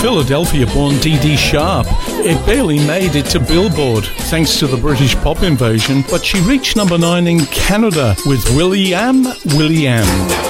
Philadelphia-born Dee Dee Sharp. It barely made it to Billboard thanks to the British pop invasion, but she reached number 9 in Canada with Willie Am, Willie Am.